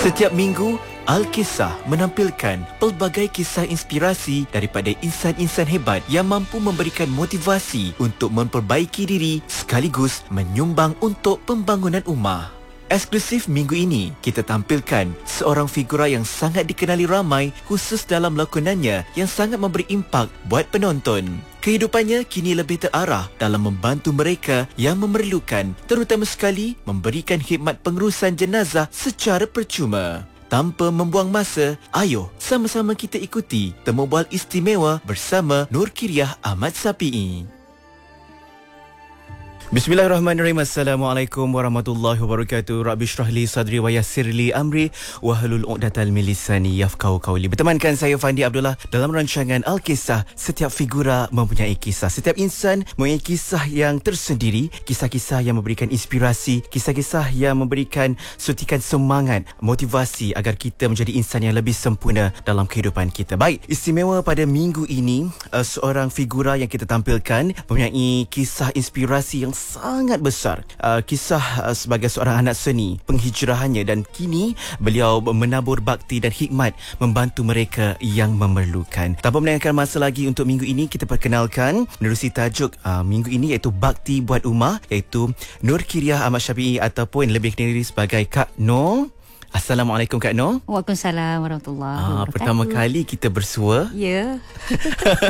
Setiap minggu, Al-Kisah menampilkan pelbagai kisah inspirasi daripada insan-insan hebat yang mampu memberikan motivasi untuk memperbaiki diri sekaligus menyumbang untuk pembangunan ummah. Eksklusif minggu ini, kita tampilkan seorang figura yang sangat dikenali ramai khusus dalam lakonannya yang sangat memberi impak buat penonton. Kehidupannya kini lebih terarah dalam membantu mereka yang memerlukan, terutama sekali memberikan khidmat pengurusan jenazah secara percuma. Tanpa membuang masa, ayo sama-sama kita ikuti temu bual istimewa bersama Nur Kiriah Ahmad Sapi'i. Bismillahirrahmanirrahim. Assalamualaikum warahmatullahi wabarakatuh. Rabbi syrah li sadri wa yassir li amri wahlul 'uqdatal min lisani yafqahu qawli. Bertemankan saya Fandi Abdullah dalam rancangan Al-Kisah. Setiap figura mempunyai kisah. Setiap insan mempunyai kisah yang tersendiri, kisah-kisah yang memberikan inspirasi, kisah-kisah yang memberikan suntikan semangat, motivasi agar kita menjadi insan yang lebih sempurna dalam kehidupan kita. Baik, istimewa pada minggu ini, seorang figura yang kita tampilkan mempunyai kisah inspirasi yang sangat besar. Kisah sebagai seorang anak seni, penghijrahannya, dan kini beliau menabur bakti dan hikmat membantu mereka yang memerlukan. Tanpa melengahkan masa lagi, untuk minggu ini kita perkenalkan menerusi tajuk minggu ini, iaitu Bakti Buat Ummah, iaitu Nur Kiriah Ahmad Sapi'i ataupun lebih dikenali sebagai Kak Nur. Assalamualaikum Kak Nur. Waalaikumsalam warahmatullahi wabarakatuh. Pertama kali kita bersua. Ya.